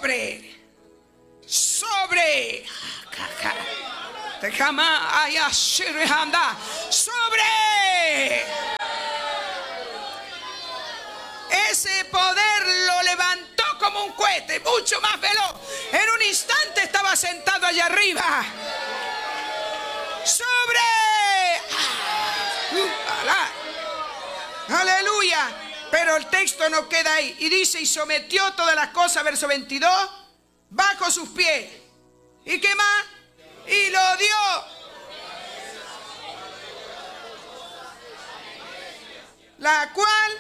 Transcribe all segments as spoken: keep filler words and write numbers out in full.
sobre, sobre, sobre. Ese poder lo levantó como un cohete, mucho más veloz. En un instante estaba sentado allá arriba. Sobre. Aleluya. Pero el texto no queda ahí. Y dice, y sometió todas las cosas, verso veintidós, bajo sus pies. ¿Y qué más? Y lo dio. La cual...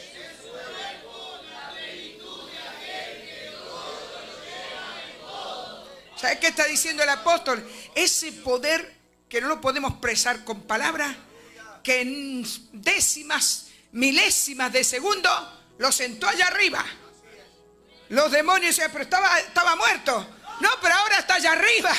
¿Sabes qué está diciendo el apóstol? Ese poder que no lo podemos expresar con palabras, que en décimas, milésimas de segundo lo sentó allá arriba. Los demonios decían, pero estaba, estaba muerto. No, pero ahora está allá arriba.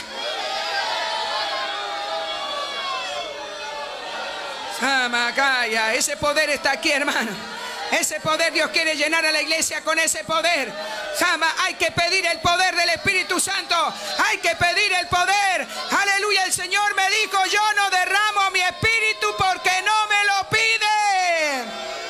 Samacaya, ese poder está aquí, hermano. Ese poder, Dios quiere llenar a la iglesia con ese poder. Jamás hay que pedir el poder del Espíritu Santo. Hay que pedir el poder. Aleluya, el Señor me dijo, yo no derramo mi espíritu porque no me lo pide.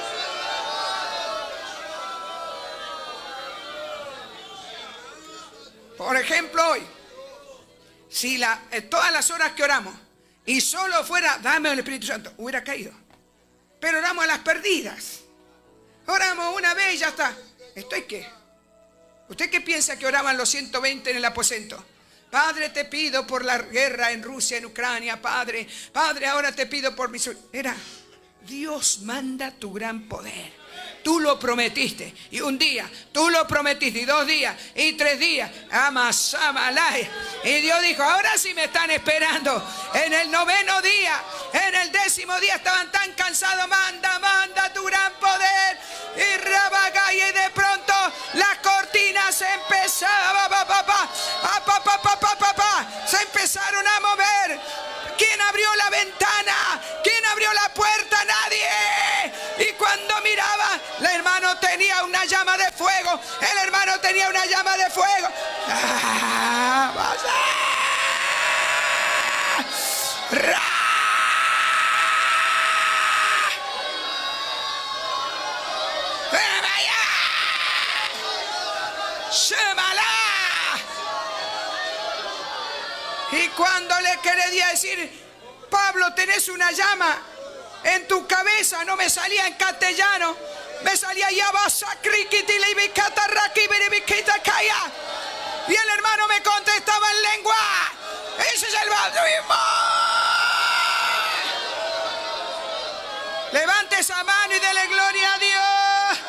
Por ejemplo, hoy, si la, en todas las horas que oramos y solo fuera, dame el Espíritu Santo, hubiera caído. Pero oramos a las perdidas. Oramos una vez y ya está. ¿Esto es qué? ¿Usted qué piensa que oraban los ciento veinte en el aposento? Padre, te pido por la guerra en Rusia, en Ucrania, Padre. Padre, ahora te pido por mi... Era, Dios manda tu gran poder. Tú lo prometiste. Y un día, tú lo prometiste. Y dos días, y tres días. Amasamalaya. Y Dios dijo, ahora sí me están esperando. En el noveno día, en el décimo día estaban tan cansados. Manda, manda tu gran poder. Y rabagaya. Y de pronto las cortinas se empezaban. Pa, pa, pa, pa, pa, pa, pa, pa, pa, se empezaron a mover. ¿Quién abrió la ventana? ¿Quién abrió la puerta? Nadie. Y cuando miraba, el hermano tenía una llama de fuego. El hermano tenía una llama de fuego. ¡Ah! ¡Vaya! ¡Ra! ¡Vaya! ¡Shemala! Y cuando le quería decir, Pablo, tenés una llama en tu cabeza, no me salía en castellano, me salía y el hermano me contestaba en lengua. Ese es el bautismo. Levante esa mano y dele gloria a Dios.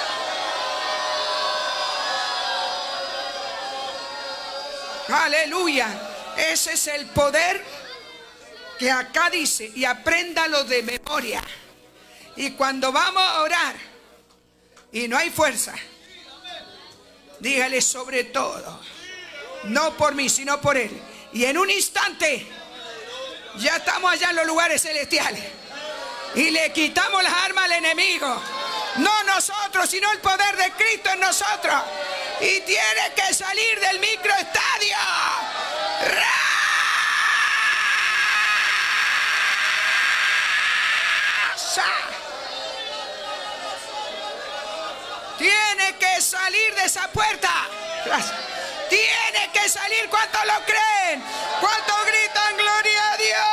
Aleluya. Ese es el poder que acá dice, y apréndalo de memoria. Y cuando vamos a orar y no hay fuerza, dígale sobre todo, no por mí, sino por Él. Y en un instante ya estamos allá en los lugares celestiales y le quitamos las armas al enemigo. No nosotros, sino el poder de Cristo en nosotros. Y tiene que salir del microestadio. Tiene que salir de esa puerta. Tiene que salir. ¿Cuántos lo creen? ¿Cuántos gritan gloria a Dios?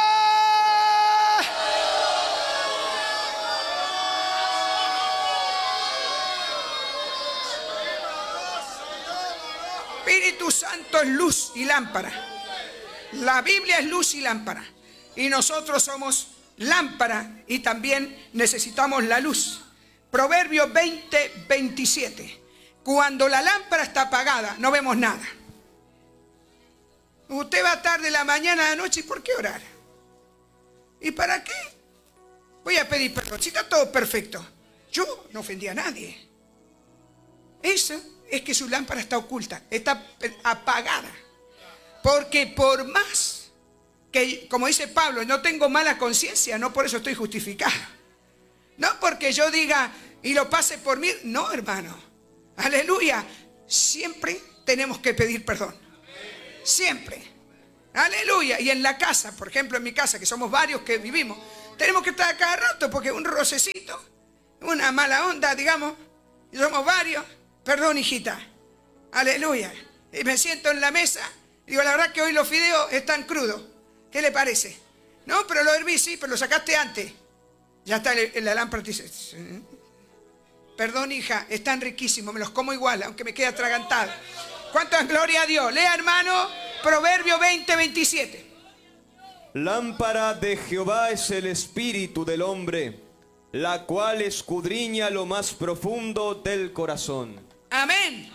Espíritu Santo es luz y lámpara. La Biblia es luz y lámpara. Y nosotros somos lámpara y también necesitamos la luz. Proverbios veinte, veintisiete. Cuando la lámpara está apagada, no vemos nada. Usted va a estar de la mañana a la noche, ¿y por qué orar? ¿Y para qué? Voy a pedir perdón. Si está todo perfecto. Yo no ofendí a nadie. Eso es que su lámpara está oculta, está apagada. Porque por más que, como dice Pablo, no tengo mala conciencia, no por eso estoy justificado. No porque yo diga y lo pase por mí, no, hermano. Aleluya. Siempre tenemos que pedir perdón. Siempre. Aleluya. Y en la casa, por ejemplo, en mi casa, que somos varios que vivimos, tenemos que estar a cada rato porque un rocecito, una mala onda, digamos, y somos varios. Perdón, hijita. Aleluya. Y me siento en la mesa, digo, la verdad que hoy los fideos están crudos. ¿Qué le parece? No, pero lo herví, sí, pero lo sacaste antes. Ya está en la lámpara, dice, perdón, hija, están riquísimos, me los como igual, aunque me quede atragantado. ¿Cuántas gloria a Dios? Lea, hermano, Proverbio veinte, veintisiete. Lámpara de Jehová es el espíritu del hombre, la cual escudriña lo más profundo del corazón. Amén.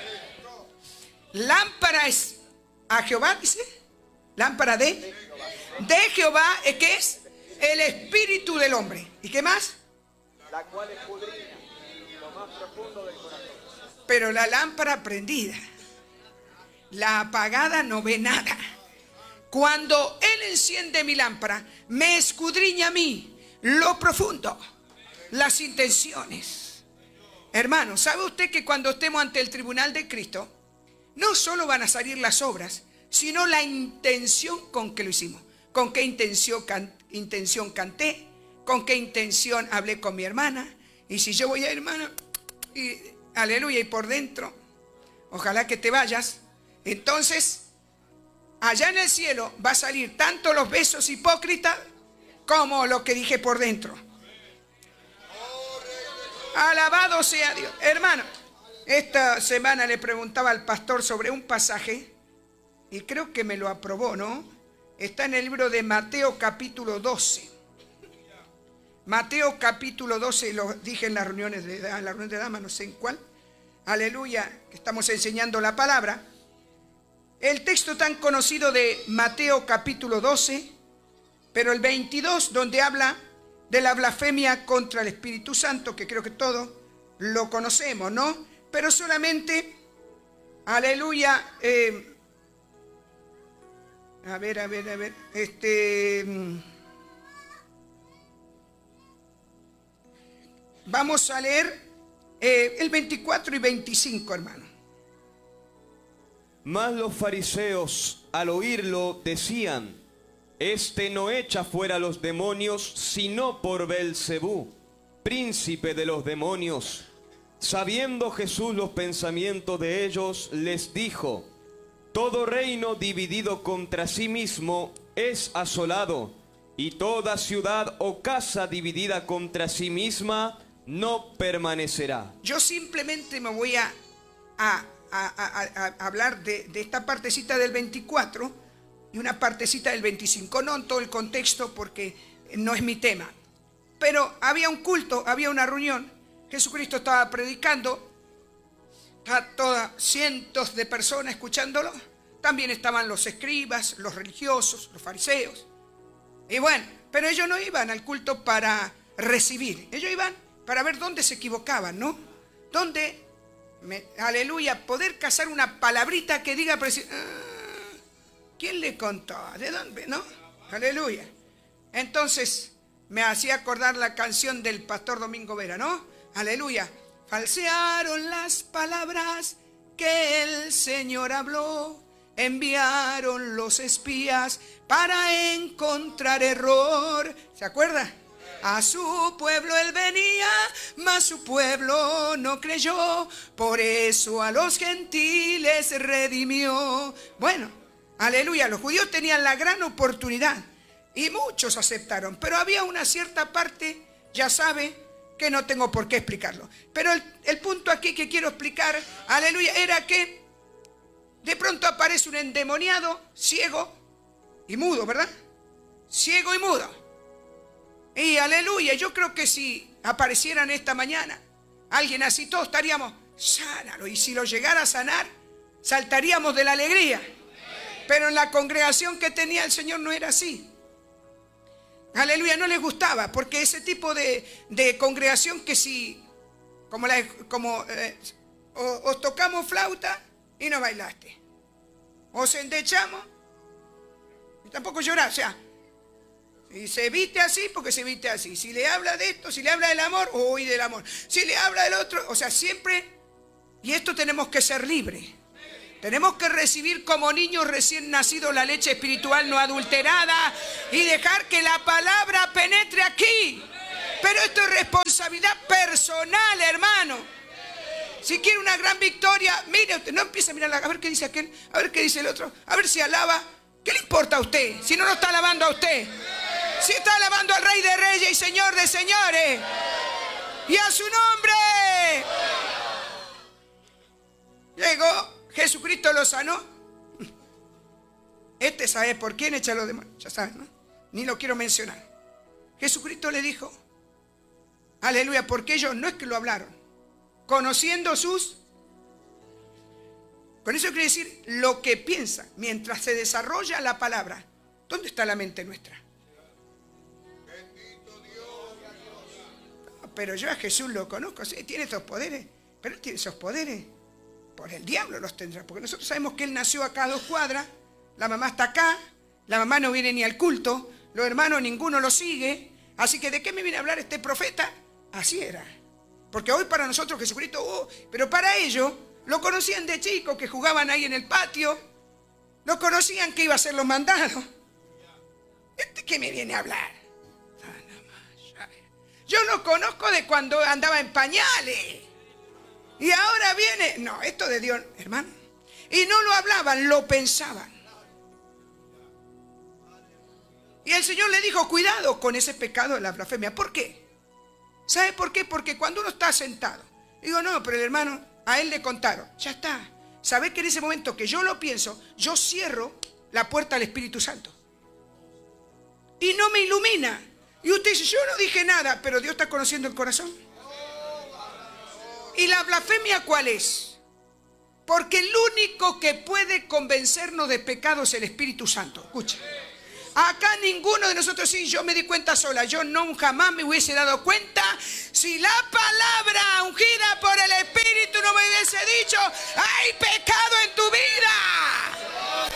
Lámpara es a Jehová, dice. Lámpara de de Jehová, ¿qué es? El espíritu del hombre. ¿Y qué más? La cual escudriña lo más profundo del corazón. Pero la lámpara prendida, la apagada no ve nada. Cuando Él enciende mi lámpara, me escudriña a mí lo profundo, las intenciones. Hermano, ¿sabe usted que cuando estemos ante el tribunal de Cristo, no solo van a salir las obras, sino la intención con que lo hicimos? ¿Con qué intención, can, intención canté? ¿Con qué intención hablé con mi hermana? Y si yo voy a hermana, y aleluya, y por dentro, ojalá que te vayas, entonces allá en el cielo va a salir tanto los besos hipócritas como lo que dije por dentro. Alabado sea Dios. Hermano, esta semana le preguntaba al pastor sobre un pasaje y creo que me lo aprobó, ¿no? Está en el libro de Mateo capítulo doce. Mateo capítulo doce, lo dije en las reuniones de, en la reunión de damas, no sé en cuál. Aleluya, que estamos enseñando la palabra. El texto tan conocido de Mateo capítulo doce, pero el veintidós, donde habla de la blasfemia contra el Espíritu Santo, que creo que todos lo conocemos, ¿no? Pero solamente, aleluya, eh, a ver, a ver, a ver, este, vamos a leer eh, el veinticuatro y veinticinco, hermano. Mas los fariseos, al oírlo, decían: Este no echa fuera los demonios, sino por Belcebú, príncipe de los demonios. Sabiendo Jesús los pensamientos de ellos, les dijo: Todo reino dividido contra sí mismo es asolado, y toda ciudad o casa dividida contra sí misma no permanecerá. Yo simplemente me voy a, a, a, a, a hablar de, de esta partecita del veinticuatro y una partecita del veinticinco, no en todo el contexto porque no es mi tema. Pero había un culto, había una reunión, Jesucristo estaba predicando, a todas cientos de personas escuchándolo. También estaban los escribas, los religiosos, los fariseos. Y bueno, pero ellos no iban al culto para recibir, ellos iban para ver dónde se equivocaban, ¿no? Dónde, me, aleluya, poder cazar una palabrita que diga, ah, ¿quién le contó? ¿De dónde? ¿No? Aleluya. Entonces me hacía acordar la canción del pastor Domingo Vera, ¿no? Aleluya. Falsearon las palabras que el Señor habló, enviaron los espías para encontrar error. ¿Se acuerda? A su pueblo él venía, mas su pueblo no creyó, por eso a los gentiles redimió. Bueno, aleluya, los judíos tenían la gran oportunidad y muchos aceptaron, pero había una cierta parte, ya sabe, que no tengo por qué explicarlo. Pero el, el punto aquí que quiero explicar, aleluya, era que de pronto aparece un endemoniado, ciego y mudo, ¿verdad? Ciego y mudo. Y aleluya, yo creo que si aparecieran esta mañana alguien así, todos estaríamos, sánalo. Y si lo llegara a sanar, saltaríamos de la alegría. Pero en la congregación que tenía el Señor no era así. Aleluya, no les gustaba, porque ese tipo de, de congregación que si, como, la, como eh, o, os tocamos flauta y no bailaste, os endechamos y tampoco llorar, o sea, y se viste así porque se viste así, si le habla de esto, si le habla del amor, uy, del amor, si le habla del otro, o sea, siempre, y esto tenemos que ser libres. Tenemos que recibir como niños recién nacidos la leche espiritual no adulterada y dejar que la palabra penetre aquí. Pero esto es responsabilidad personal, hermano. Si quiere una gran victoria, mire usted, no empiece a mirar, a ver qué dice aquel, a ver qué dice el otro, a ver si alaba. ¿Qué le importa a usted si no lo está alabando a usted? Si está alabando al Rey de Reyes y Señor de Señores. Y a su nombre. Llegó, Jesucristo lo sanó. Este sabe por quién echa los demonios. Ya saben, ¿no? Ni lo quiero mencionar. Jesucristo le dijo, aleluya, porque ellos no es que lo hablaron, conociendo sus... Con eso quiere decir lo que piensa. Mientras se desarrolla la palabra, ¿dónde está la mente nuestra? No, pero yo a Jesús lo conozco, sí, tiene esos poderes, pero él tiene esos poderes. Por el diablo los tendrá, porque nosotros sabemos que él nació acá a dos cuadras, la mamá está acá, la mamá no viene ni al culto, los hermanos ninguno lo sigue, así que ¿de qué me viene a hablar este profeta? Así era. Porque hoy para nosotros Jesucristo, oh, pero para ellos lo conocían de chicos que jugaban ahí en el patio, lo conocían que iba a ser los mandados. ¿Este qué me viene a hablar? Yo lo conozco de cuando andaba en pañales. Y ahora viene, no, esto de Dios, hermano. Y no lo hablaban, lo pensaban. Y el Señor le dijo, cuidado con ese pecado de la blasfemia. ¿Por qué? ¿Sabe por qué? Porque cuando uno está sentado, digo, no, pero el hermano, a él le contaron, ya está. ¿Sabe que en ese momento que yo lo pienso, yo cierro la puerta al Espíritu Santo? Y no me ilumina. Y usted dice, yo no dije nada, pero Dios está conociendo el corazón. ¿Y la blasfemia cuál es? Porque el único que puede convencernos de pecado es el Espíritu Santo. Escucha. Acá ninguno de nosotros, sí, yo me di cuenta sola, yo no jamás me hubiese dado cuenta si la palabra ungida por el Espíritu no me hubiese dicho, hay pecado en tu vida.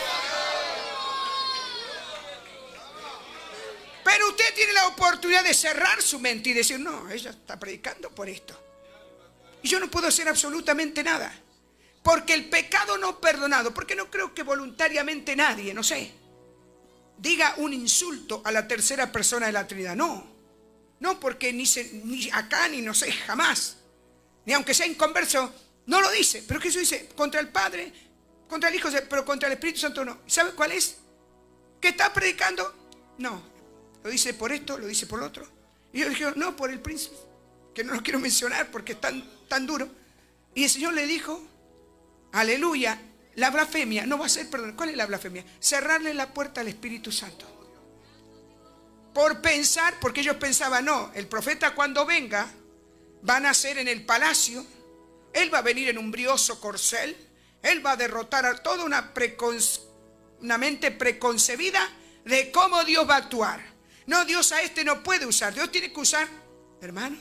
Pero usted tiene la oportunidad de cerrar su mente y decir, no, ella está predicando por esto. Y yo no puedo hacer absolutamente nada. Porque el pecado no perdonado, porque no creo que voluntariamente nadie, no sé, diga un insulto a la tercera persona de la Trinidad. No, no, porque ni, se, ni acá ni no sé, jamás. Ni aunque sea inconverso, no lo dice. Pero Jesús dice, contra el Padre, contra el Hijo, pero contra el Espíritu Santo no. ¿Sabe cuál es? ¿Que está predicando? No, lo dice por esto, lo dice por lo otro. Y yo dije, no, por el príncipe, que no lo quiero mencionar porque es tan, tan duro. Y el Señor le dijo, aleluya, la blasfemia no va a ser, perdón, ¿cuál es la blasfemia? Cerrarle la puerta al Espíritu Santo. Por pensar, porque ellos pensaban, no, el profeta cuando venga, va a nacer en el palacio, él va a venir en un brioso corcel, él va a derrotar a toda una, una mente preconcebida de cómo Dios va a actuar. No, Dios a este no puede usar, Dios tiene que usar, hermano.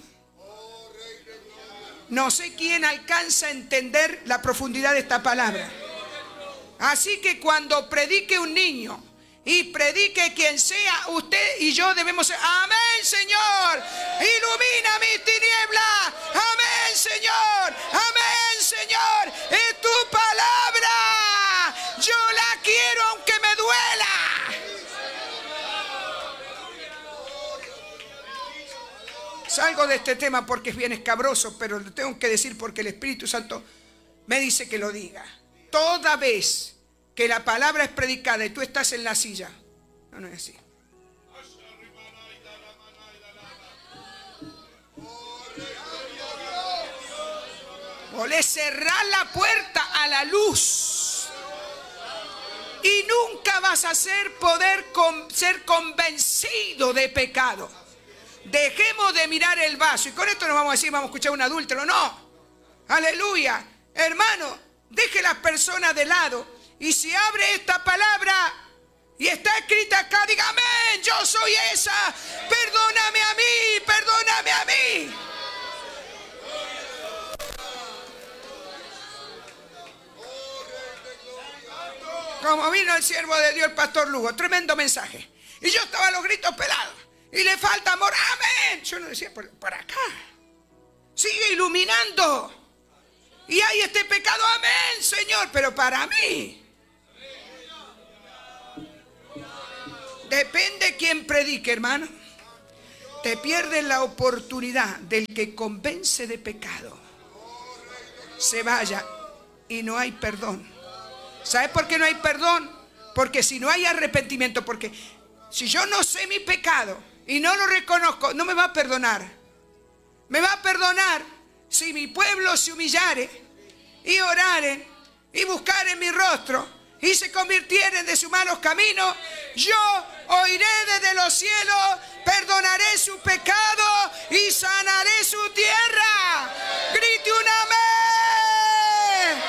No sé quién alcanza a entender la profundidad de esta palabra. Así que cuando predique un niño y predique quien sea, usted y yo debemos ser, amén, Señor, ilumina mis tinieblas, amén, Señor, amén, Señor, es tu palabra, yo la quiero aunque me duela. Salgo de este tema porque es bien escabroso, pero lo tengo que decir porque el Espíritu Santo me dice que lo diga. Toda vez que la palabra es predicada y tú estás en la silla, no, no es así. Volé cerrar la puerta a la luz y nunca vas a ser poder con, ser convencido de pecado. Dejemos de mirar el vaso. Y con esto no vamos a decir, vamos a escuchar un adúltero. No. Aleluya. Hermano, deje las personas de lado. Y si abre esta palabra y está escrita acá, diga, amén, yo soy esa. Perdóname a mí, perdóname a mí. Como vino el siervo de Dios, el pastor Lugo. Tremendo mensaje. Y yo estaba a los gritos pelados. Y le falta amor, amén. Yo no decía por, por acá. Sigue iluminando. Y hay este pecado, amén, Señor, pero para mí. Depende quién predique, hermano. Te pierdes la oportunidad del que convence de pecado. Se vaya y no hay perdón. ¿Sabes por qué no hay perdón? Porque si no hay arrepentimiento, porque si yo no sé mi pecado y no lo reconozco, no me va a perdonar. Me va a perdonar si mi pueblo se humillare y orare y buscare mi rostro y se convirtieren de sus malos caminos. Yo oiré desde los cielos, perdonaré su pecado y sanaré su tierra. Grite un amén.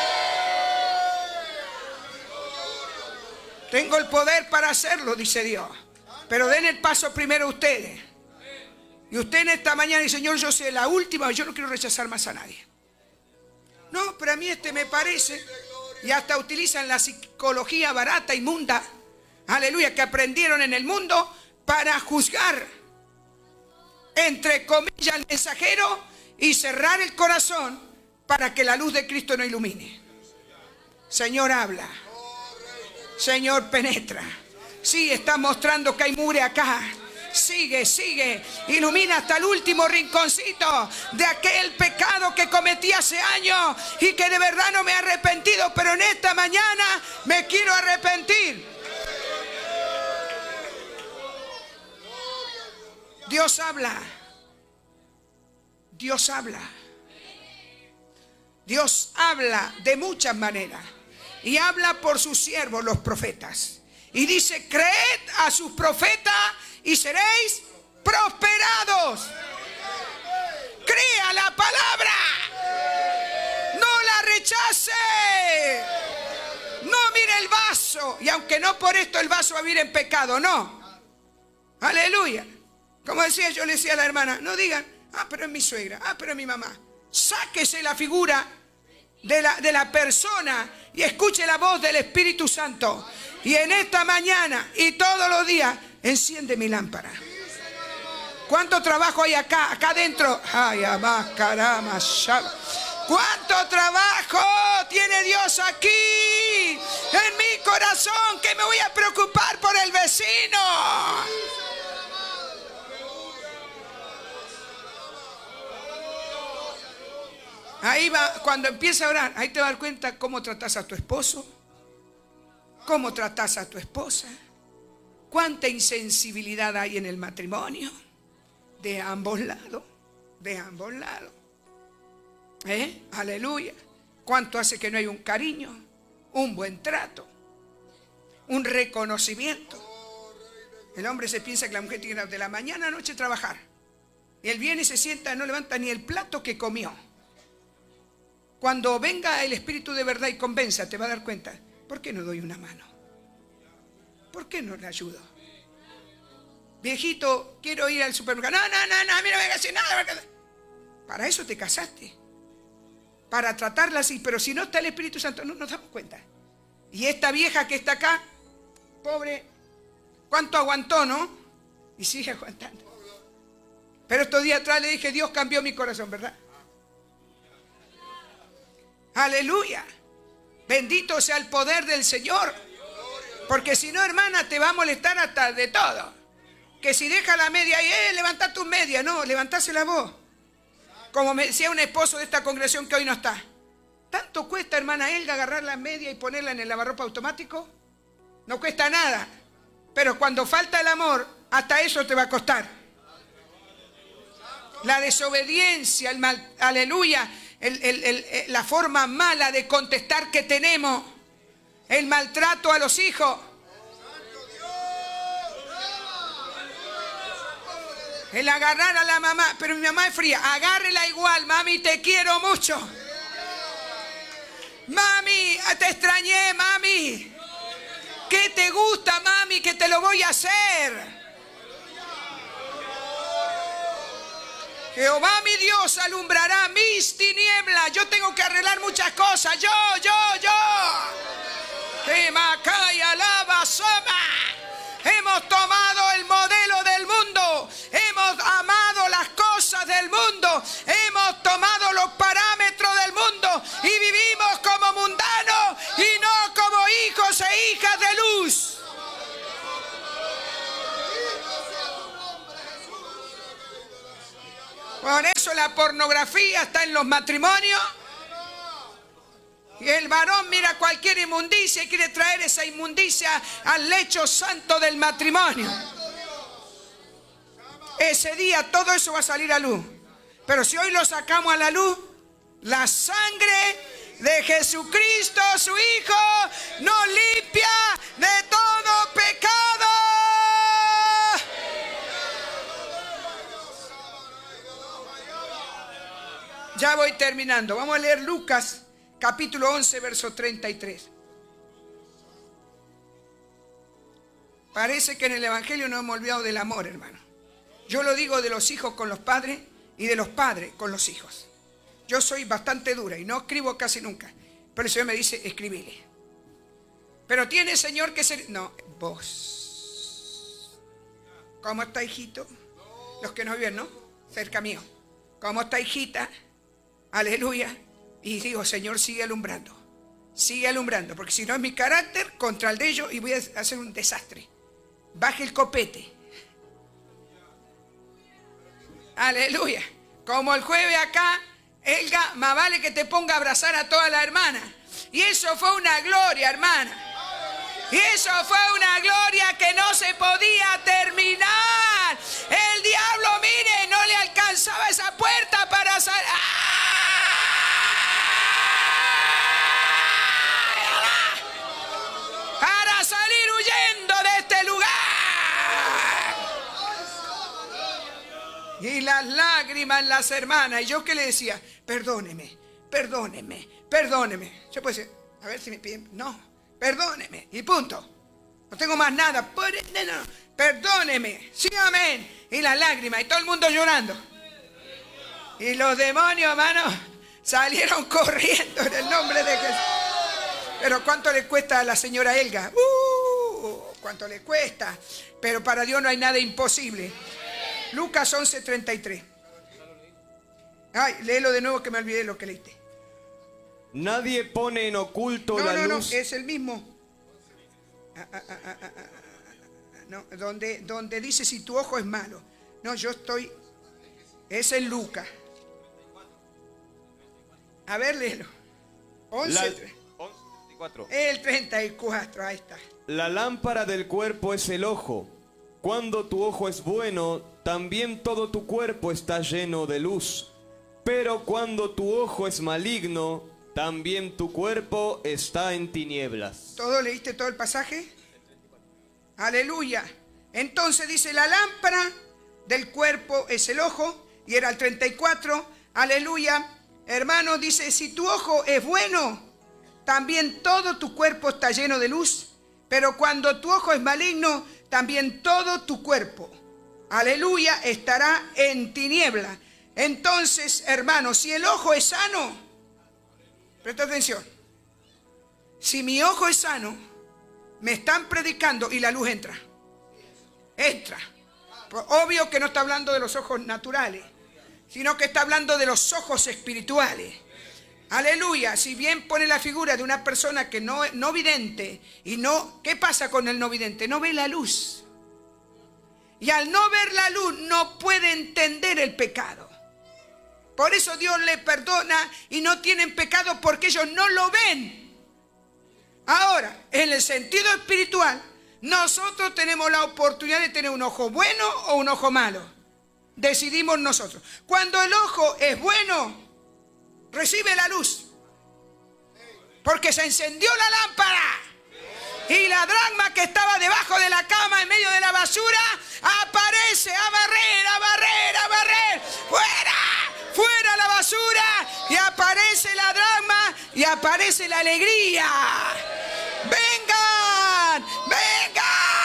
Tengo el poder para hacerlo, dice Dios. Pero den el paso primero ustedes. Y usted en esta mañana dice, Señor, yo soy la última, yo no quiero rechazar más a nadie. No, pero a mí este me parece. Y hasta utilizan la psicología barata, inmunda, aleluya, que aprendieron en el mundo para juzgar, entre comillas, al mensajero y cerrar el corazón para que la luz de Cristo no ilumine. Señor, habla. Señor, penetra. Sí, está mostrando que hay mure acá. Sigue, sigue, ilumina hasta el último rinconcito de aquel pecado que cometí hace años y que de verdad no me he arrepentido, pero en esta mañana me quiero arrepentir. Dios habla. Dios habla. Dios habla de muchas maneras y habla por sus siervos, los profetas. Y dice, creed a sus profetas y seréis prosperados. Crea la palabra. No la rechace. No mire el vaso. Y aunque no por esto el vaso va a vivir en pecado, no. Aleluya. Como decía, yo le decía a la hermana, no digan, ah, pero es mi suegra, ah, pero es mi mamá. Sáquese la figura de la, de la persona y escuche la voz del Espíritu Santo. Y en esta mañana y todos los días, enciende mi lámpara. ¿Cuánto trabajo hay acá, acá adentro? Ay, amá, caramba, ¿cuánto trabajo tiene Dios aquí en mi corazón que me voy a preocupar por el vecino? Ahí va, cuando empieza a orar, ahí te vas a dar cuenta cómo tratas a tu esposo, cómo tratas a tu esposa, cuánta insensibilidad hay en el matrimonio, de ambos lados, de ambos lados. ¿Eh? Aleluya. Cuánto hace que no hay un cariño, un buen trato, un reconocimiento. El hombre se piensa que la mujer tiene de la mañana a la noche trabajar. Y él viene y se sienta, no levanta ni el plato que comió. Cuando venga el Espíritu de verdad y convenza, te va a dar cuenta. ¿Por qué no doy una mano? ¿Por qué no le ayudo? Viejito, quiero ir al supermercado. No, no, no, no, a mí no me hagas nada. Para eso te casaste. Para tratarla así. Pero si no está el Espíritu Santo, no nos damos cuenta. Y esta vieja que está acá, pobre, ¿cuánto aguantó, no? Y sigue aguantando. Pero estos días atrás le dije, Dios cambió mi corazón, ¿verdad? Aleluya. Bendito sea el poder del Señor. Porque si no, hermana, te va a molestar hasta de todo. Que si deja la media y, eh, levanta tu media. No, levantase la voz. Como me decía un esposo de esta congregación que hoy no está. ¿Tanto cuesta, hermana Elga, agarrar la media y ponerla en el lavarropa automático? No cuesta nada. Pero cuando falta el amor, hasta eso te va a costar. La desobediencia, el mal, aleluya. El, el, el, la forma mala de contestar que tenemos, el maltrato a los hijos, el agarrar a la mamá, pero mi mamá es fría, agárrela igual, mami, te quiero mucho, mami, te extrañé, mami, ¿qué te gusta, mami? Que te lo voy a hacer. Jehová mi Dios alumbrará mis tinieblas. Yo tengo que arreglar muchas cosas. Yo, yo, yo. Hemos tomado el modelo del mundo. Hemos amado las cosas del mundo. Hemos tomado los parámetros del mundo. Por eso la pornografía está en los matrimonios. Y el varón mira cualquier inmundicia y quiere traer esa inmundicia al lecho santo del matrimonio. Ese día todo eso va a salir a luz. Pero si hoy lo sacamos a la luz, la sangre de Jesucristo, su Hijo, nos limpia de todo pecado. Ya voy terminando. Vamos a leer Lucas capítulo once, verso treinta y tres. Parece que en el Evangelio no hemos olvidado del amor, hermano. Yo lo digo de los hijos con los padres y de los padres con los hijos. Yo soy bastante dura y no escribo casi nunca. Pero el Señor me dice, escribile. Pero tiene, Señor, que ser... No, vos. ¿Cómo está, hijito? Los que no viven, ¿no? Cerca mío. ¿Cómo está, hijita? Aleluya. Y digo, Señor, sigue alumbrando. Sigue alumbrando. Porque si no es mi carácter contra el de ellos y voy a hacer un desastre. Baje el copete. Aleluya. Como el jueves acá, Elga, más vale que te ponga a abrazar a toda la hermana. Y eso fue una gloria, hermana. Y eso fue una gloria que no se podía terminar. El diablo, mire, no le alcanzaba esa puerta para salir. Para salir huyendo de este lugar. Y las lágrimas en las hermanas. Y yo que le decía, perdóneme, perdóneme, perdóneme. Yo puedo decir, a ver si me piden, no, perdóneme. Y punto. No tengo más nada. No, no, perdóneme. Sí, amén. Y las lágrimas. Y todo el mundo llorando. Y los demonios, hermano, salieron corriendo en el nombre de Jesús. Pero ¿cuánto le cuesta a la señora Elga? Uh, ¿Cuánto le cuesta? Pero para Dios no hay nada imposible. Lucas once, treinta y tres. Ay, léelo de nuevo que me olvidé lo que leíste. Nadie pone en oculto no, la no, luz. No, es el mismo. Ah, ah, ah, ah, ah, ah, no, donde, donde dice si tu ojo es malo. No, yo estoy... Es en Lucas. A ver, léelo. once, La... treinta y cuatro. El treinta y cuatro, ahí está. La lámpara del cuerpo es el ojo. Cuando tu ojo es bueno, también todo tu cuerpo está lleno de luz. Pero cuando tu ojo es maligno, también tu cuerpo está en tinieblas. ¿Todo leíste todo el pasaje? Aleluya. Entonces dice, la lámpara del cuerpo es el ojo, y era el treinta y cuatro. Aleluya. Hermano, dice, si tu ojo es bueno, también todo tu cuerpo está lleno de luz. Pero cuando tu ojo es maligno, también todo tu cuerpo, aleluya, estará en tiniebla. Entonces, hermano, si el ojo es sano, presta atención, si mi ojo es sano, me están predicando y la luz entra, entra. Obvio que no está hablando de los ojos naturales, sino que está hablando de los ojos espirituales. Aleluya, si bien pone la figura de una persona que no, no vidente, y no, ¿qué pasa con el no vidente? No ve la luz. Y al no ver la luz no puede entender el pecado. Por eso Dios le perdona y no tienen pecado porque ellos no lo ven. Ahora, en el sentido espiritual, nosotros tenemos la oportunidad de tener un ojo bueno o un ojo malo. Decidimos nosotros. Cuando el ojo es bueno, recibe la luz, porque se encendió la lámpara y la dracma que estaba debajo de la cama en medio de la basura aparece a barrer, a barrer, a barrer, fuera, fuera la basura, y aparece la dracma y aparece la alegría. Vengan, vengan,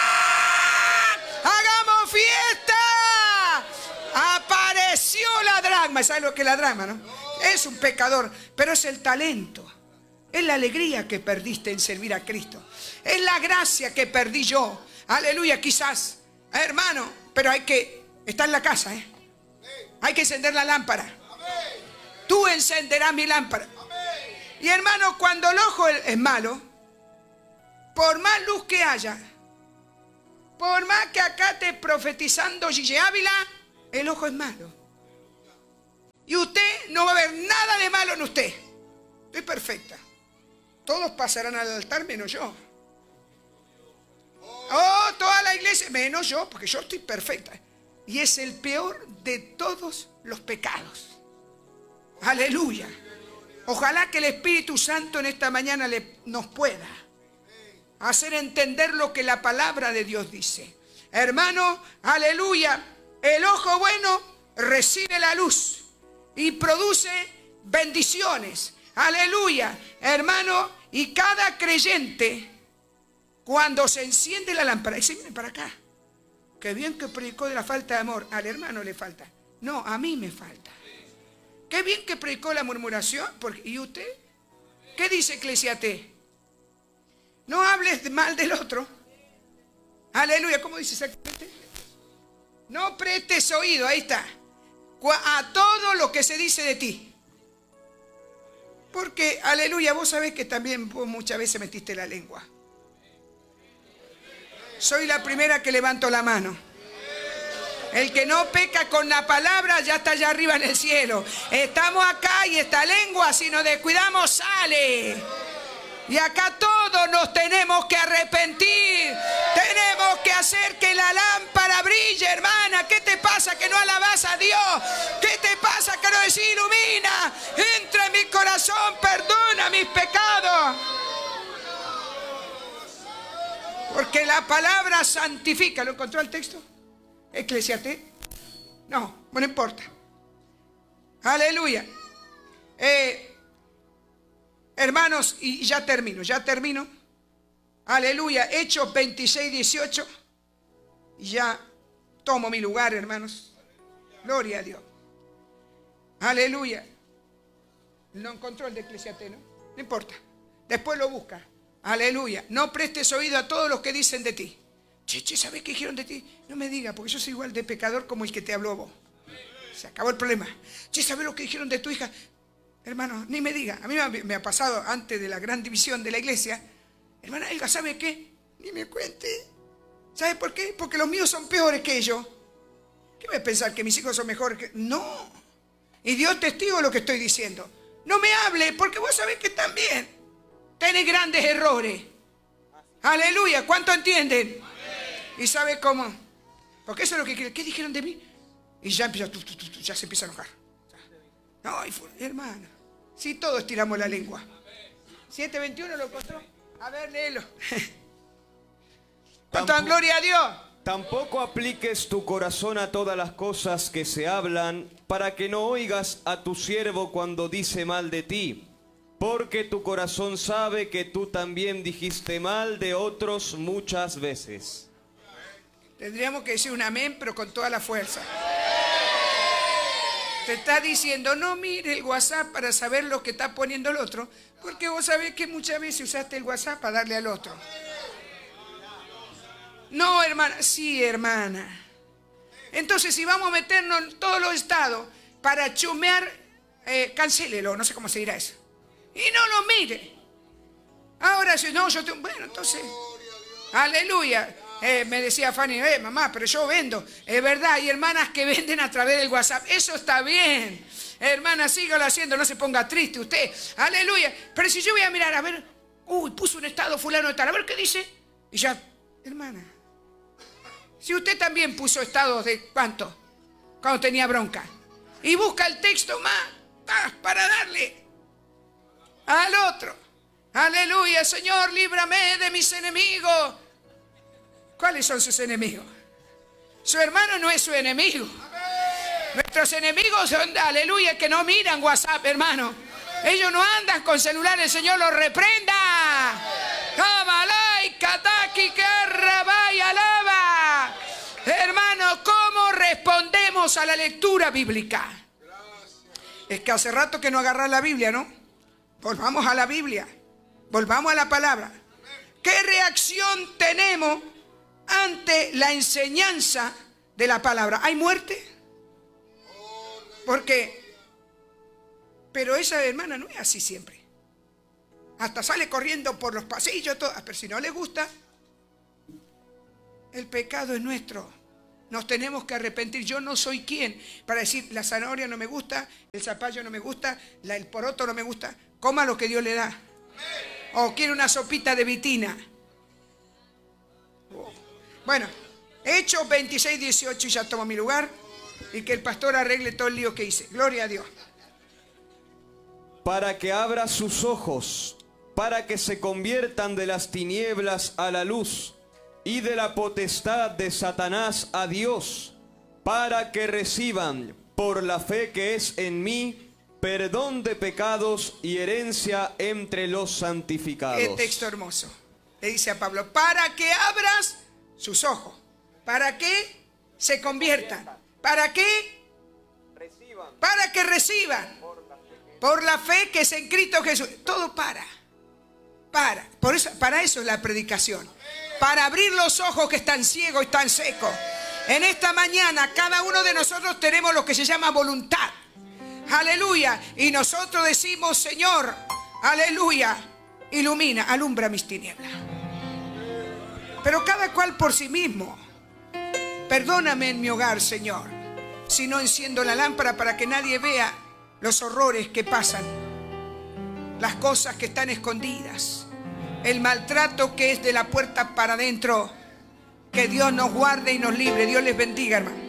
hagamos fiesta. Apareció la dracma. ¿Sabes lo que es la dracma, no? Es un pecador, pero es el talento. Es la alegría que perdiste en servir a Cristo. Es la gracia que perdí yo. Aleluya, quizás, hermano, pero hay que, está en la casa, ¿eh? Hay que encender la lámpara. Tú encenderás mi lámpara. Y hermano, cuando el ojo es malo, por más luz que haya, por más que acá esté profetizando Gille Ávila, el ojo es malo. Y usted no va a ver nada de malo en usted. Estoy perfecta. Todos pasarán al altar menos yo. Oh, toda la iglesia menos yo, porque yo estoy perfecta. Y es el peor de todos los pecados. Aleluya. Ojalá que el Espíritu Santo en esta mañana le, nos pueda hacer entender lo que la palabra de Dios dice. Hermano, aleluya. El ojo bueno recibe la luz y produce bendiciones. Aleluya. Hermano, y cada creyente, cuando se enciende la lámpara, dice, miren para acá. Qué bien que predicó de la falta de amor. Al hermano le falta. No, a mí me falta. Qué bien que predicó la murmuración. Porque, ¿y usted? ¿Qué dice Eclesiastés? No hables mal del otro. Aleluya. ¿Cómo dice exactamente? No prestes oído. Ahí está. A todo lo que se dice de ti. Porque, aleluya, vos sabés que también vos muchas veces metiste la lengua. Soy la primera que levanto la mano. El que no peca con la palabra ya está allá arriba en el cielo. Estamos acá y esta lengua, si nos descuidamos, sale. Y acá todos nos tenemos que arrepentir. Tenemos que hacer que la lámpara brille, hermana. ¿Qué te pasa que no alabas a Dios? ¿Qué te pasa que no decís ilumina? Entra en mi corazón, perdona mis pecados. Porque la palabra santifica. ¿Lo encontró el texto? Eclesiastés. No, no importa. Aleluya. Eh, hermanos, y ya termino, ya termino. Aleluya. Hechos veintiséis, dieciocho. Y ya tomo mi lugar, hermanos. Gloria a Dios. Aleluya. No encontró el de Eclesiastés, ¿no? No importa. Después lo busca. Aleluya. No prestes oído a todos los que dicen de ti. Che, che, ¿sabes qué dijeron de ti? No me digas, porque yo soy igual de pecador como el que te habló vos. Se acabó el problema. Che, ¿sabes lo que dijeron de tu hija? Hermano, ni me diga. A mí me ha pasado antes de la gran división de la iglesia. Hermana Elga, ¿sabe qué? Ni me cuente. ¿Sabe por qué? Porque los míos son peores que ellos. ¿Qué voy a pensar? ¿Que mis hijos son mejores que...? No. Y Dios testigo de lo que estoy diciendo. No me hable, porque vos sabés que también tenés grandes errores. Aleluya. ¿Cuánto entienden? Amén. ¿Y sabe cómo? Porque eso es lo que quiere. ¿Qué dijeron de mí? Y ya empieza, tu, tu, tu, tu, ya se empieza a enojar. No, hermano. Si todos tiramos la lengua. siete veintiuno lo encontró. A ver, léelo. ¿Cuánto dan gloria a Dios? Tampoco apliques tu corazón a todas las cosas que se hablan, para que no oigas a tu siervo cuando dice mal de ti. Porque tu corazón sabe que tú también dijiste mal de otros muchas veces. Tendríamos que decir un amén, pero con toda la fuerza. Te está diciendo, no mire el WhatsApp para saber lo que está poniendo el otro, porque vos sabés que muchas veces usaste el WhatsApp para darle al otro. No, hermana. Sí, hermana. Entonces, si vamos a meternos en todos los estados para chumear, eh, cancélelo, no sé cómo se dirá eso. Y no lo mire. Ahora, si no, yo tengo... Bueno, entonces... Aleluya. Eh, me decía Fanny, eh, mamá, pero yo vendo. Es verdad, hay hermanas que venden a través del WhatsApp. Eso está bien. Hermana, sígalo haciendo, no se ponga triste usted. Aleluya. Pero si yo voy a mirar, a ver... Uy, puso un estado fulano de tal. A ver qué dice. Y ya... Hermana... Si usted también puso estados de ¿cuánto? Cuando tenía bronca. Y busca el texto más ah, para darle al otro. Aleluya, Señor, líbrame de mis enemigos. ¿Cuáles son sus enemigos? Su hermano no es su enemigo. Nuestros enemigos son, aleluya, que no miran WhatsApp, hermano. Ellos no andan con celular, el Señor los reprenda. Kamalai, Kataki, Kerrabai, alaba. Hermano, ¿cómo respondemos a la lectura bíblica? Es que hace rato que no agarrás la Biblia, ¿no? Volvamos a la Biblia. Volvamos a la palabra. ¿Qué reacción tenemos ante la enseñanza de la palabra? ¿Hay muerte? Porque, pero esa hermana no es así siempre. Hasta sale corriendo por los pasillos, todo. Pero si no le gusta, el pecado es nuestro. Nos tenemos que arrepentir. Yo no soy quien para decir la zanahoria no me gusta, el zapallo no me gusta, la, el poroto no me gusta. Coma lo que Dios le da. O quiere una sopita de vitina. Bueno, Hechos veintiséis, dieciocho, y ya tomo mi lugar. Y que el pastor arregle todo el lío que hice. Gloria a Dios. Para que abra sus ojos, para que se conviertan de las tinieblas a la luz y de la potestad de Satanás a Dios, para que reciban por la fe que es en mí perdón de pecados y herencia entre los santificados. Qué texto hermoso. Le dice a Pablo, para que abras sus ojos, para que se conviertan, para que reciban, para que reciban por la fe que es en Cristo Jesús. Todo para, para, por eso, para eso es la predicación. Para abrir los ojos que están ciegos y están secos. En esta mañana cada uno de nosotros tenemos lo que se llama voluntad. Aleluya. Y nosotros decimos, Señor, aleluya, ilumina, alumbra mis tinieblas. Pero cada cual por sí mismo. Perdóname en mi hogar, Señor, si no enciendo la lámpara para que nadie vea los horrores que pasan, las cosas que están escondidas, el maltrato que es de la puerta para adentro. Que Dios nos guarde y nos libre. Dios les bendiga, hermano.